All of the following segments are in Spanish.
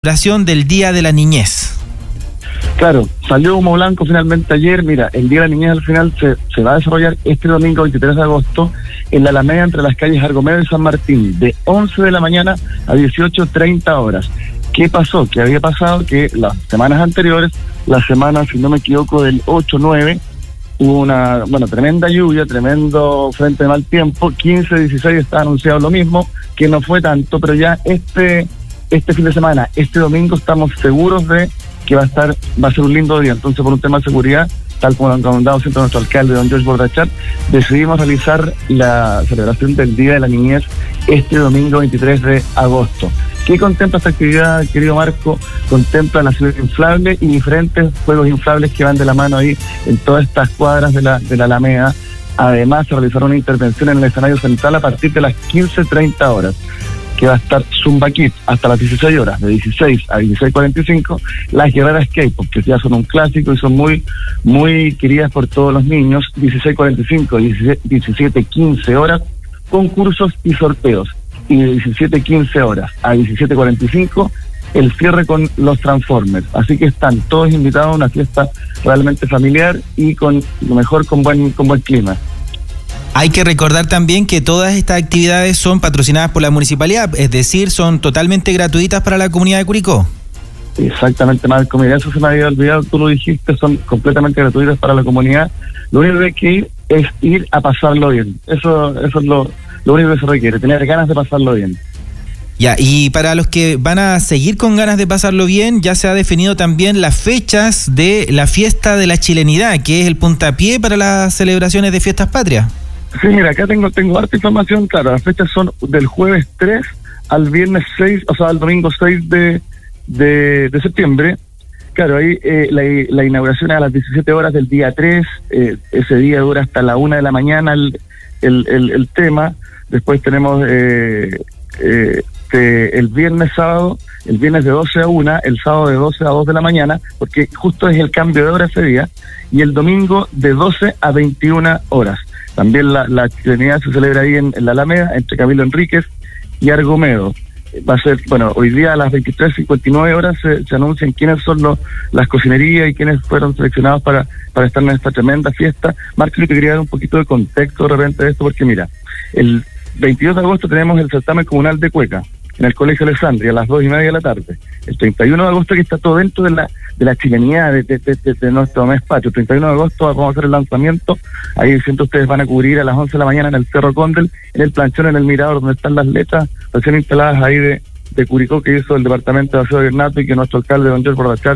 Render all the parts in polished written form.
celebración del Día de la Niñez. Claro, salió humo blanco finalmente ayer. Mira, el Día de la Niñez al final se va a desarrollar este domingo 23 de agosto en la Alameda entre las calles Argomedo y San Martín, de 11 de la mañana a 18:30 horas. ¿Qué pasó? Que había pasado que las semanas anteriores, la semana, si no me equivoco, del 8-9, hubo una, tremenda lluvia, tremendo frente de mal tiempo. 15-16 está anunciado lo mismo, que no fue tanto, pero ya este fin de semana, este domingo, estamos seguros de que va a ser un lindo día. Entonces, por un tema de seguridad, tal como lo han recomendado siempre nuestro alcalde, don George Bordachat, decidimos realizar la celebración del Día de la Niñez este domingo 23 de agosto. ¿Qué contempla esta actividad, querido Marco? Contempla la ciudad inflable y diferentes juegos inflables que van de la mano ahí en todas estas cuadras de la Alameda. Además, se realizará una intervención en el escenario central a partir de las 15:30 horas, que va a estar Zumba Kids hasta las 16 horas, de 16 a 16:45, las guerreras K-pop, que ya son un clásico y son muy, muy queridas por todos los niños, 16:45, 17:15 horas, concursos y sorteos, y de 17:15 horas a 17:45, el cierre con los Transformers. Así que están todos invitados a una fiesta realmente familiar y con lo mejor, con buen clima. Hay que recordar también que todas estas actividades son patrocinadas por la municipalidad, es decir, son totalmente gratuitas para la comunidad de Curicó. Exactamente, Marco, mira, eso se me había olvidado, tú lo dijiste, son completamente gratuitas para la comunidad. Lo único que hay que ir a pasarlo bien. Eso es lo único que se requiere, tener ganas de pasarlo bien. Ya, y para los que van a seguir con ganas de pasarlo bien, ya se ha definido también las fechas de la fiesta de la chilenidad, que es el puntapié para las celebraciones de fiestas patrias. Sí, mira, acá tengo harta información. Claro, las fechas son del jueves 3 al viernes 6, o sea, al domingo 6 de septiembre. Claro, ahí la inauguración es a las 17 horas del día 3, ese día dura hasta la 1 de la mañana el tema. Después tenemos el viernes de 12 a 1, el sábado de 12 a 2 de la mañana, porque justo es el cambio de hora ese día, y el domingo de 12 a 21 horas. También la chilenidad se celebra ahí en la Alameda, entre Camilo Enríquez y Argomedo. Va a ser, hoy día a las 23:59 horas se anuncian quiénes son las cocinerías y quiénes fueron seleccionados para estar en esta tremenda fiesta. Marco, yo te quería dar un poquito de contexto de repente de esto, porque mira, el 22 de agosto tenemos el certamen comunal de cueca en el Colegio Alessandria a las 2:30 de la tarde. El 31 de agosto, que está todo dentro de la chilenidad de nuestro mes patrio. El 31 de agosto vamos a hacer el lanzamiento. Ahí siempre ustedes van a cubrir a las 11 de la mañana en el Cerro Condel, en el planchón, en el mirador, donde están las letras recién instaladas ahí de Curicó, que hizo el departamento de Aseo de Bernato, y que nuestro alcalde, don George Bordachat,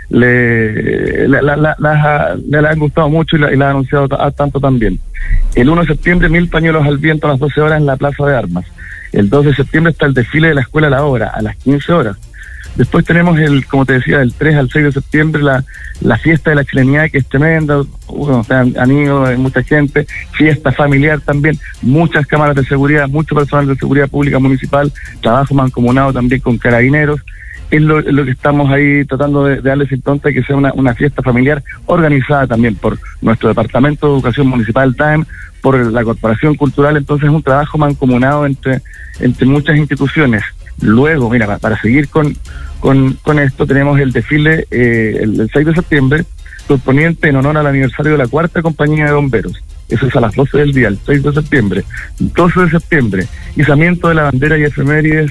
le han gustado mucho y la ha anunciado tanto también. El 1 de septiembre, 1000 pañuelos al viento a las 12 horas en la Plaza de Armas. El 2 de septiembre está el desfile de la Escuela La Obra a las 15 horas. Después tenemos como te decía, del 3 al 6 de septiembre la fiesta de la chilenidad, que es tremenda. Han ido mucha gente, fiesta familiar también, muchas cámaras de seguridad, mucho personal de seguridad pública municipal, trabajo mancomunado también con carabineros. Es lo que estamos ahí tratando de darles impronta, que sea una fiesta familiar organizada también por nuestro Departamento de Educación Municipal TAEM, por la Corporación Cultural. Entonces es un trabajo mancomunado entre muchas instituciones. Luego, mira, para seguir con esto, tenemos el desfile el 6 de septiembre, correspondiente en honor al aniversario de la 4ª Compañía de Bomberos. Eso es a las 12 del día, el 6 de septiembre. 12 de septiembre, izamiento de la bandera y efemérides,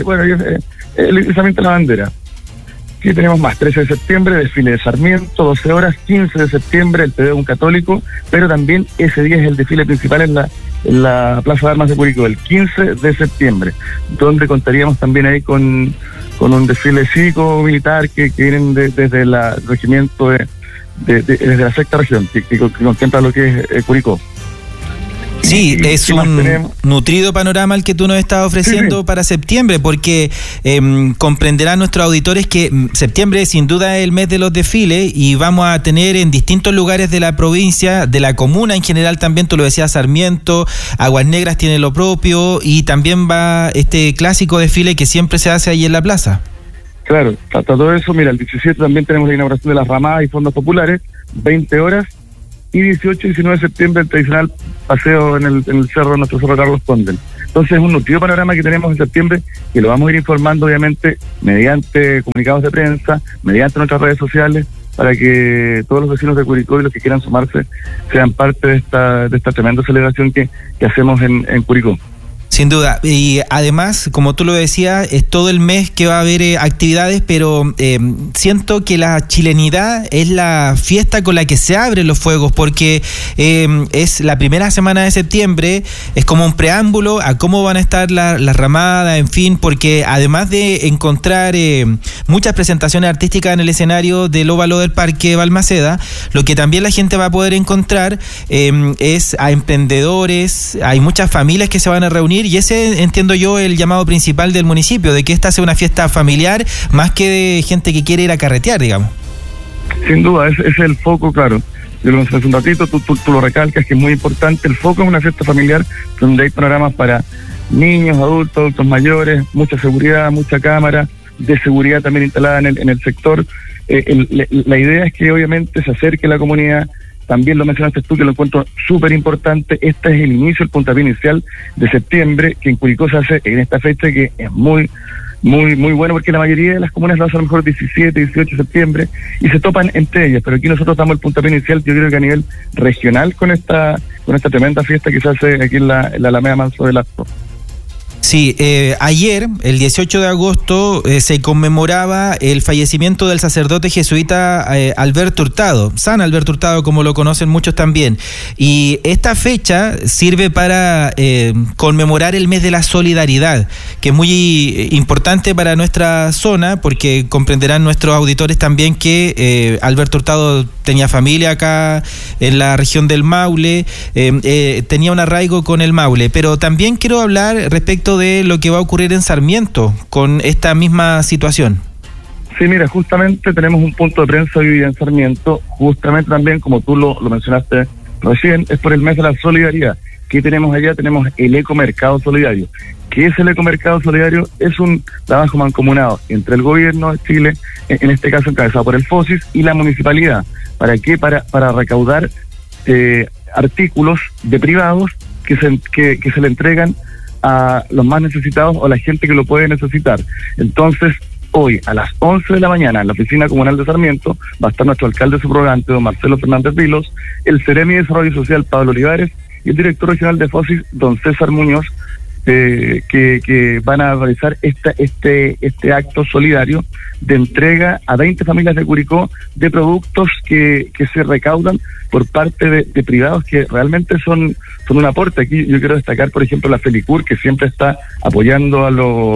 el izamiento de la bandera. ¿Qué tenemos más? 13 de septiembre, desfile de Sarmiento, 12 horas, 15 de septiembre, el Te Deum católico, pero también ese día es el desfile principal en la Plaza de Armas de Curicó, el 15 de septiembre, donde contaríamos también ahí con un desfile cívico-militar que vienen desde el regimiento desde la 6ª región, que contempla lo que es Curicó. Sí, es un nutrido panorama el que tú nos estás ofreciendo para septiembre, porque comprenderán nuestros auditores que septiembre sin duda es el mes de los desfiles, y vamos a tener en distintos lugares de la provincia, de la comuna en general también, tú lo decías, Sarmiento, Aguas Negras tiene lo propio, y también va este clásico desfile que siempre se hace ahí en la plaza. Claro, hasta todo eso, mira, el 17 también tenemos la inauguración de las ramadas y fondos populares, 20 horas, y 18 y 19 de septiembre el tradicional paseo en el cerro, nuestro cerro Carlos Condel. Entonces es un nutrido panorama que tenemos en septiembre, que lo vamos a ir informando obviamente mediante comunicados de prensa, mediante nuestras redes sociales, para que todos los vecinos de Curicó y los que quieran sumarse sean parte de esta tremenda celebración que hacemos en Curicó. Sin duda, y además, como tú lo decías, es todo el mes que va a haber actividades, pero siento que la chilenidad es la fiesta con la que se abren los fuegos, porque es la primera semana de septiembre, es como un preámbulo a cómo van a estar las ramadas, en fin, porque además de encontrar muchas presentaciones artísticas en el escenario del óvalo del Parque Balmaceda, lo que también la gente va a poder encontrar es a emprendedores, hay muchas familias que se van a reunir, y ese, entiendo yo, el llamado principal del municipio, de que esta sea una fiesta familiar más que de gente que quiere ir a carretear, digamos. Sin duda, ese es el foco, claro. Yo lo mencioné hace un ratito, tú lo recalcas, que es muy importante. El foco es una fiesta familiar donde hay panoramas para niños, adultos mayores, mucha seguridad, mucha cámara de seguridad también instalada en el sector. La idea es que obviamente se acerque la comunidad. También lo mencionaste tú, que lo encuentro súper importante. Este es el inicio, el puntapié inicial de septiembre, que en Curicó se hace en esta fecha, que es muy bueno, porque la mayoría de las comunas lo hacen a lo mejor 17, 18 de septiembre, y se topan entre ellas, pero aquí nosotros damos el puntapié inicial, yo creo que a nivel regional, con esta tremenda fiesta que se hace aquí en la Alameda Manso del Acto. Sí, ayer, el 18 de agosto, se conmemoraba el fallecimiento del sacerdote jesuita Alberto Hurtado, San Alberto Hurtado, como lo conocen muchos también. Y esta fecha sirve para conmemorar el mes de la solidaridad, que es muy importante para nuestra zona, porque comprenderán nuestros auditores también que Alberto Hurtado tenía familia acá en la región del Maule, tenía un arraigo con el Maule, pero también quiero hablar respecto de lo que va a ocurrir en Sarmiento con esta misma situación. Sí, mira, justamente tenemos un punto de prensa hoy día en Sarmiento, justamente también, como tú lo mencionaste recién, es por el mes de la solidaridad. ¿Qué tenemos allá? Tenemos el ecomercado solidario. ¿Qué es el ecomercado solidario? Es un trabajo mancomunado entre el gobierno de Chile, en este caso encabezado por el FOSIS, y la municipalidad. ¿Para qué? Para recaudar artículos de privados que se le entregan a los más necesitados o a la gente que lo puede necesitar. Entonces, hoy a las 11 de la mañana en la oficina comunal de Sarmiento va a estar nuestro alcalde subrogante, don Marcelo Fernández Vilos, el Seremi de Desarrollo Social, Pablo Olivares, y el director regional de FOSIS, don César Muñoz, que van a realizar este acto solidario de entrega a 20 familias de Curicó de productos que se recaudan por parte de privados que realmente son un aporte. Aquí yo quiero destacar, por ejemplo, la Felicur, que siempre está apoyando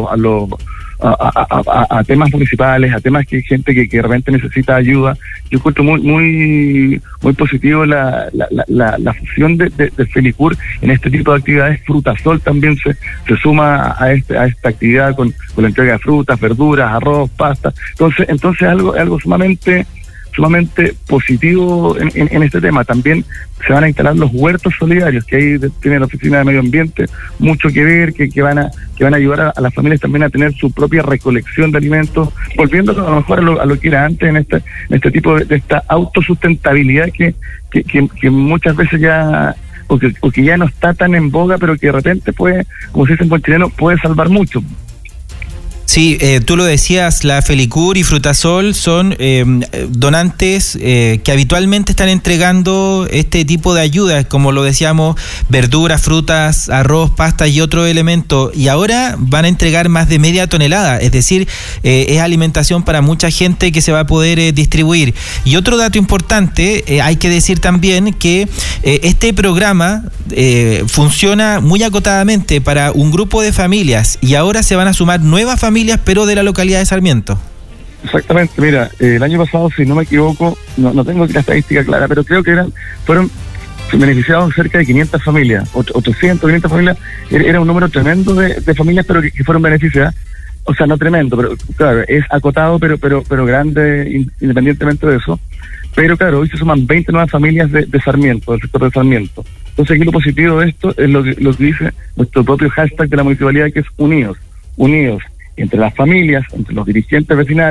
a temas municipales, a temas que hay gente que de repente necesita ayuda. Yo encuentro muy positivo la fusión de Felicur en este tipo de actividades. Frutasol también se suma a esta actividad con la entrega de frutas, verduras, arroz, pasta. Entonces algo sumamente positivo en este tema. También se van a instalar los huertos solidarios, que ahí tiene la Oficina de Medio Ambiente mucho que ver, que van a ayudar a las familias también a tener su propia recolección de alimentos, volviendo a lo mejor a lo que era antes en este tipo de esta autosustentabilidad que muchas veces ya o que ya no está tan en boga, pero que de repente puede, como se dice en buen chileno, puede salvar mucho. Sí, tú lo decías, la Felicur y Frutasol son donantes que habitualmente están entregando este tipo de ayudas, como lo decíamos, verduras, frutas, arroz, pasta y otros elementos, y ahora van a entregar más de media tonelada, es decir, es alimentación para mucha gente que se va a poder distribuir. Y otro dato importante, hay que decir también que este programa funciona muy acotadamente para un grupo de familias, y ahora se van a sumar nuevas familias, pero de la localidad de Sarmiento. Exactamente, mira, el año pasado, si no me equivoco, no tengo la estadística clara, pero creo que fueron beneficiados cerca de 500 familias, 800, 500 familias, era un número tremendo de familias, pero que fueron beneficiadas. O sea, no tremendo, pero claro, es acotado, pero grande, independientemente de eso. Pero claro, hoy se suman 20 nuevas familias de Sarmiento, del sector de Sarmiento. Entonces aquí lo positivo de esto es lo que dice nuestro propio hashtag de la municipalidad, que es unidos, entre las familias, entre los dirigentes vecinales,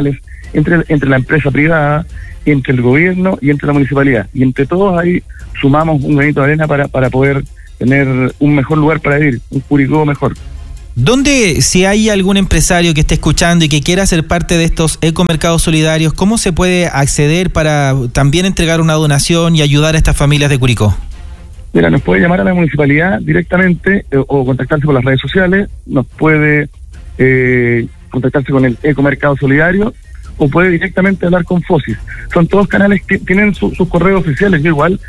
entre la empresa privada, entre el gobierno y entre la municipalidad. Y entre todos ahí sumamos un granito de arena para poder tener un mejor lugar para vivir, un Curicó mejor. ¿Dónde, si hay algún empresario que esté escuchando y que quiera ser parte de estos ecomercados solidarios, cómo se puede acceder para también entregar una donación y ayudar a estas familias de Curicó? Mira, nos puede llamar a la municipalidad directamente o contactarse por las redes sociales, nos puede contactarse con el ecomercado solidario o puede directamente hablar con FOSIS. Son todos canales que tienen sus correos oficiales. Yo igual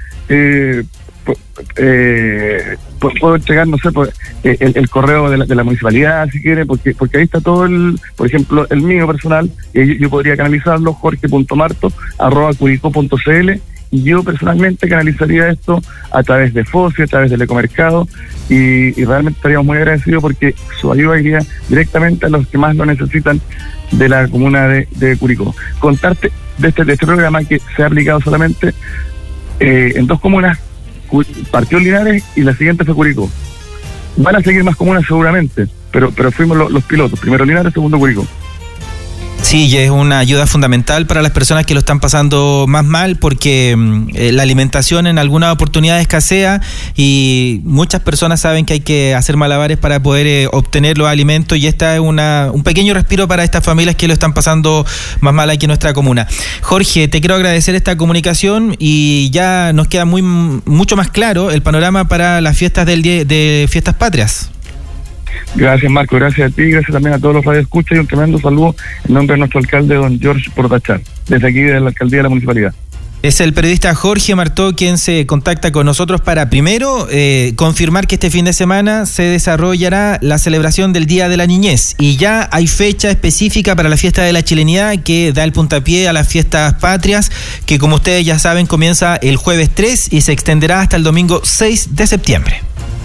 puedo entregar, no sé, el correo de la municipalidad, si quiere, porque ahí está todo por ejemplo, el mío personal, y yo podría canalizarlo, jorge.marto@curicó.cl, y yo personalmente canalizaría esto a través de FOSI, a través del ecomercado, y realmente estaríamos muy agradecidos porque su ayuda iría directamente a los que más lo necesitan de la comuna de Curicó. Contarte de este programa que se ha aplicado solamente en 2 comunas, Partido Linares y la siguiente fue Curicó. Van a seguir más comunas seguramente, pero fuimos los pilotos, primero Linares, segundo Curicó. Sí, y es una ayuda fundamental para las personas que lo están pasando más mal, porque la alimentación en algunas oportunidades escasea y muchas personas saben que hay que hacer malabares para poder obtener los alimentos, y esta es un pequeño respiro para estas familias que lo están pasando más mal aquí en nuestra comuna. Jorge, te quiero agradecer esta comunicación y ya nos queda mucho más claro el panorama para las fiestas de Fiestas Patrias. Gracias, Marco, gracias a ti, gracias también a todos los radioescuchas, y un tremendo saludo en nombre de nuestro alcalde, don George Portachar, desde aquí de la alcaldía de la municipalidad. Es el periodista Jorge Martó quien se contacta con nosotros para primero confirmar que este fin de semana se desarrollará la celebración del Día de la Niñez, y ya hay fecha específica para la fiesta de la chilenidad que da el puntapié a las Fiestas Patrias, que como ustedes ya saben comienza el jueves 3 y se extenderá hasta el domingo 6 de septiembre.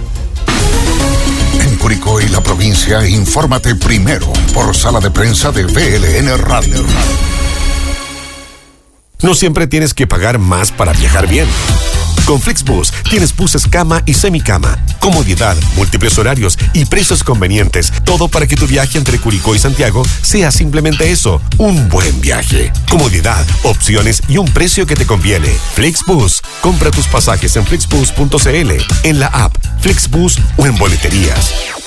En Curicó y la provincia, infórmate primero por Sala de Prensa de VLN Radio. No siempre tienes que pagar más para viajar bien. Con Flixbus tienes buses cama y semicama, comodidad, múltiples horarios y precios convenientes. Todo para que tu viaje entre Curicó y Santiago sea simplemente eso, un buen viaje. Comodidad, opciones y un precio que te conviene. Flixbus. Compra tus pasajes en flixbus.cl, en la app Flixbus o en boleterías.